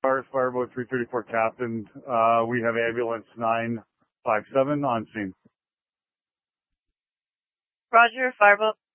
Fireboat 334 Captain. We have ambulance 957 on scene. Roger, Fireboat